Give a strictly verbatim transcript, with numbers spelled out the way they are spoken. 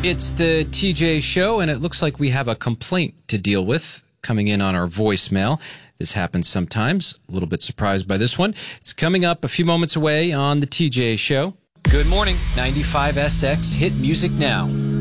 It's the T J Show, and it looks like we have a complaint to deal with coming in on our voicemail. This happens sometimes. A little bit surprised by this one. It's coming up a few moments away on the T J Show. Good morning, ninety-five S X Hit Music Now.